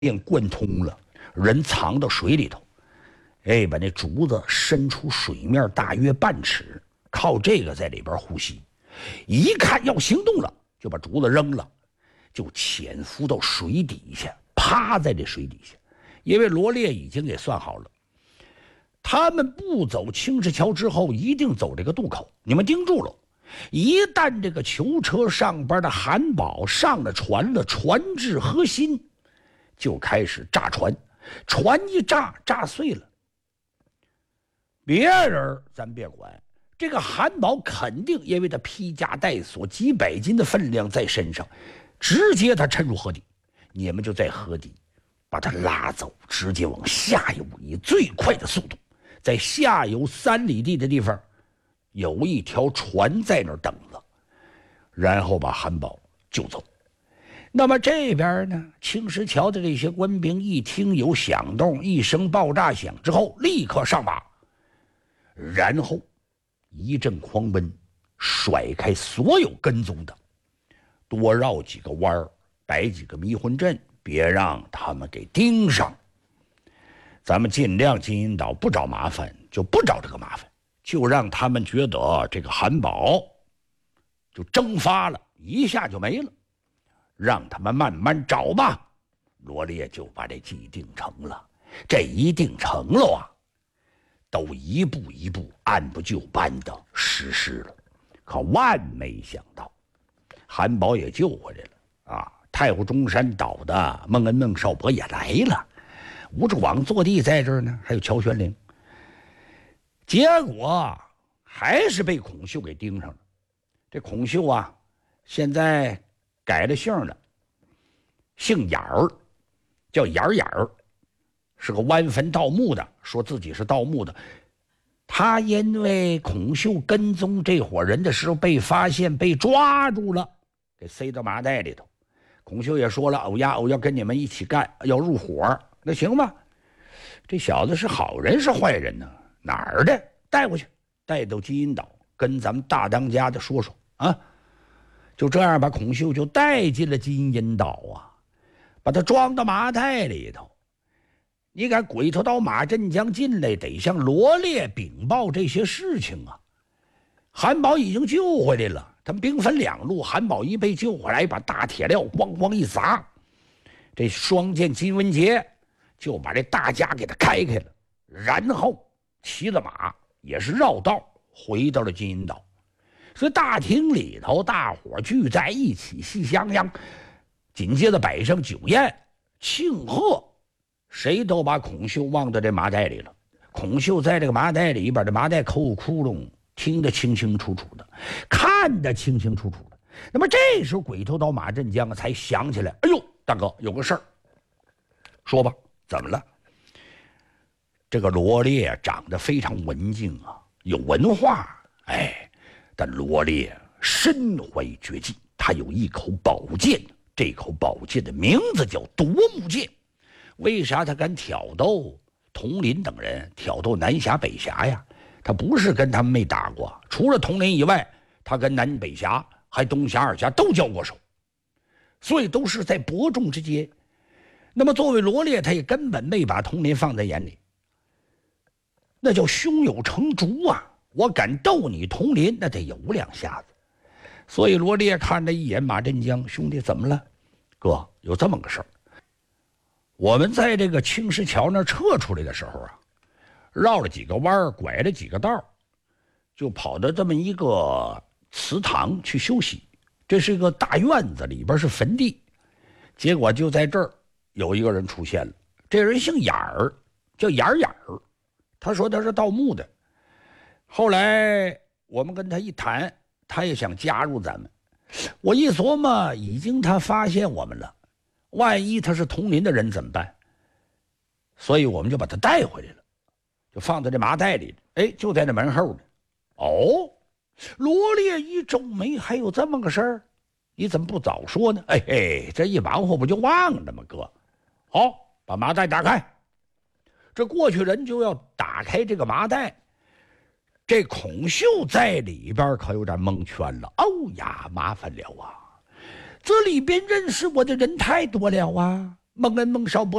便贯通了，人藏到水里头，把那竹子伸出水面大约半尺，靠这个在里边呼吸。一看要行动了，就把竹子扔了，就潜伏到水底下，趴在这水底下。因为罗列已经给算好了，他们不走青石桥之后，一定走这个渡口。你们盯住了，一旦这个囚车上边的韩宝上了船了，船至核心，就开始炸船，船一炸，炸碎了。别人咱别管，这个韩宝肯定因为他披甲带锁，几百斤的分量在身上，直接他沉入河底。你们就在河底把他拉走，直接往下游，以最快的速度，在下游3里地的地方有一条船在那儿等着，然后把韩宝救走。那么这边呢，青石桥的这些官兵一听有响动，一声爆炸响之后，立刻上马，然后一阵狂奔，甩开所有跟踪的，多绕几个弯儿，摆几个迷魂阵，别让他们给盯上。咱们尽量金银岛不找麻烦，就不找这个麻烦，就让他们觉得这个韩宝就蒸发了，一下就没了，让他们慢慢找吧。罗列就把这计定成了，这一定成了啊，都一步一步按部就班的实施了。可万没想到，韩宝也救回来了啊！太湖中山岛的孟恩、孟少伯也来了，吴志广坐地在这儿呢，还有乔玄龄。结果还是被孔秀给盯上了。这孔秀啊，现在改了姓了，姓眼儿，叫眼儿眼儿，是个弯坟盗墓的，说自己是盗墓的。他因为孔秀跟踪这伙人的时候被发现，被抓住了，给塞到麻袋里头。孔秀也说了，我要跟你们一起干，要入伙，那行吧。这小子是好人是坏人呢？哪儿的？带过去，带到金银岛，跟咱们大当家的说说啊。就这样把孔秀就带进了金银岛啊，把他装到麻袋里头。你敢鬼头刀马振江进来，得向罗列禀报这些事情啊。韩宝已经救回来了，他们兵分两路，韩宝一被救回来，把大铁镣咣咣一砸，这双剑金文杰就把这大家给他开了，然后骑着马也是绕道回到了金银岛。所以大厅里头大伙聚在一起，喜洋洋，紧接着摆上酒宴庆贺，谁都把孔秀忘到这麻袋里了。孔秀在这个麻袋里把这麻袋抠窟窿，听得清清楚楚的，看得清清楚楚的。那么这时候鬼头刀马振江才想起来，哎呦，大哥有个事儿，说吧，怎么了？这个罗列长得非常文静啊，有文化，但罗列身怀绝技，他有一口宝剑，这口宝剑的名字叫夺目剑。为啥他敢挑逗佟林等人，挑逗南侠北侠呀？他不是跟他们没打过，除了佟林以外，他跟南北侠还东侠二侠都交过手，所以都是在伯仲之间。那么作为罗列，他也根本没把佟林放在眼里，那叫胸有成竹啊！我敢斗你佟林，那得有两下子。所以罗列看了一眼马振江，兄弟怎么了？哥，有这么个事儿。我们在这个青石桥那撤出来的时候啊，绕了几个弯，拐了几个道，就跑到这么一个祠堂去休息。这是一个大院子，里边是坟地。结果就在这儿有一个人出现了，这人姓眼儿，叫眼儿眼儿。他说他是盗墓的。后来我们跟他一谈，他也想加入咱们。我一琢磨，已经他发现我们了，万一他是佟林的人怎么办？所以我们就把他带回来了，就放在这麻袋里，就在那门后呢。哦，罗列一皱眉，还有这么个事儿？你怎么不早说呢？这一忙活不就忘了吗？哥，好，把麻袋打开。这过去人就要打开这个麻袋，这孔秀在里边可有点蒙圈了。哦呀，麻烦了啊！这里边认识我的人太多了啊！ 蒙恩、孟少伯